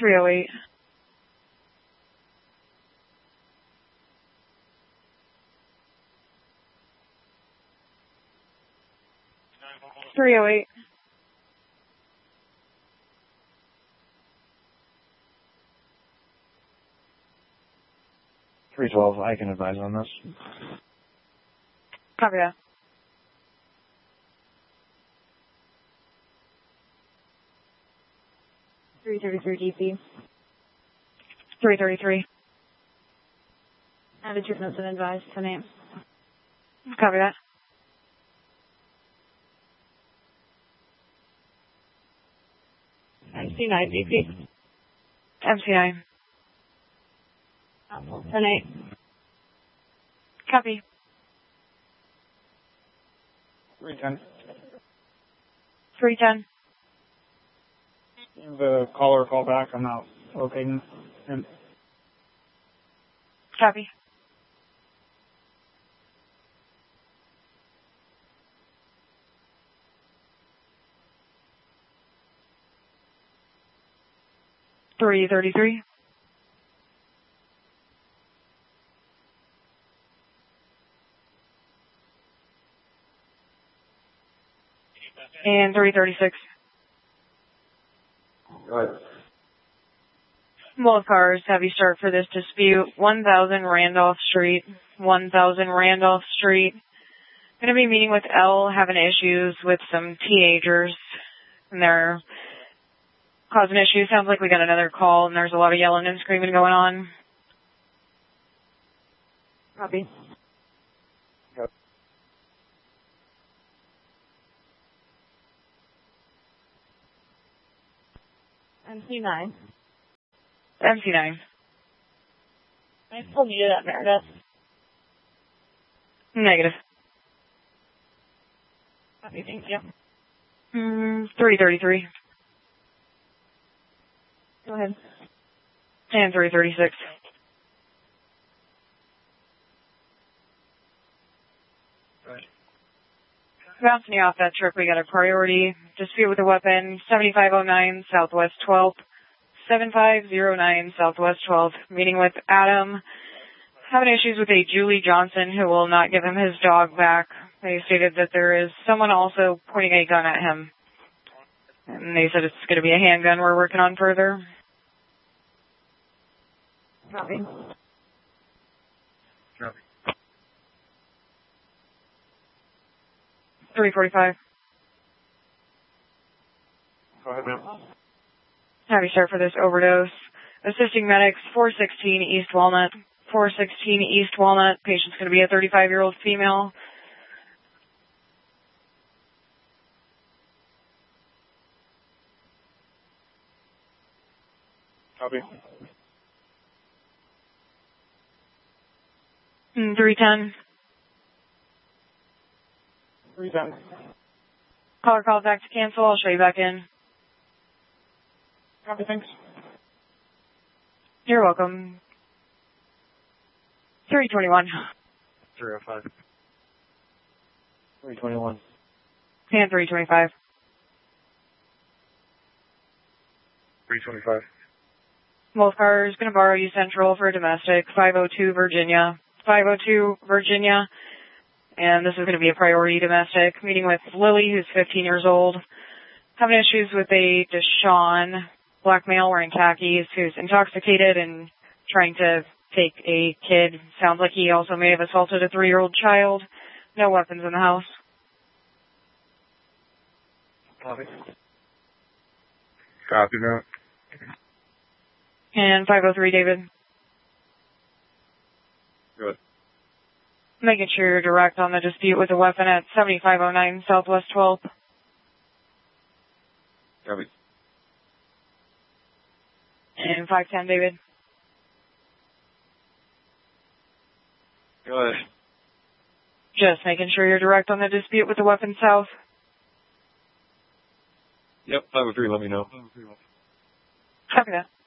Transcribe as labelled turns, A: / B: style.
A: 308. 308.
B: $312, I can advise on this.
A: Copy that. DC. 333.
C: The treatment's been advised tonight.
A: Copy that.
C: MC9 DC.
A: MC9.
C: Tonight.
A: Copy.
D: 310.
A: 310.
D: The caller call back. I'm not locating him.
A: Copy. $333. And 336.
E: Go ahead.
A: Both cars, heavy start for this dispute. 1000 Randolph Street. 1000 Randolph Street. Going to be meeting with L, having issues with some teenagers. And they're causing issues. Sounds like we got another call and there's a lot of yelling and screaming going on.
C: Copy.
E: Yep.
C: MC9.
A: MC9.
C: I still needed at Meredith.
A: Negative.
C: Copy, thank you.
A: 333.
C: Go ahead.
A: And 336. Bouncing you off that trip, we got a priority dispute with a weapon, 7509 Southwest 12th, 7509 Southwest 12th, meeting with Adam, having issues with a Julie Johnson who will not give him his dog back. They stated that there is someone also pointing a gun at him. And they said it's going to be a handgun we're working on further.
C: Copy.
E: Copy.
A: 345.
E: Go ahead, ma'am.
A: Heavy start for this overdose. Assisting medics, 416 East Walnut. 416 East Walnut. Patient's going to be a 35-year-old female.
D: Copy.
A: 310.
D: 310.
A: Caller calls back to cancel. I'll show you back in.
D: Copy, thanks.
A: You're welcome. 321.
E: 305. 321.
A: And 325.
E: 325.
A: Both cars going to borrow you Central for domestic. 502 Virginia. 502 Virginia. And this is going to be a priority domestic. Meeting with Lily, who's 15 years old. Having issues with a Deshaun, black male wearing khakis, who's intoxicated and trying to take a kid. Sounds like he also may have assaulted a 3-year-old child. No weapons in the house.
E: Copy. Copy that.
A: And 503 David.
E: Good.
A: Making sure you're direct on the dispute with the weapon at 7509 Southwest 12th.
E: Copy.
A: And 510 David.
E: Go ahead.
A: Just making sure you're direct on the dispute with the weapon south.
E: Yep, 503, let me know.
A: Copy that.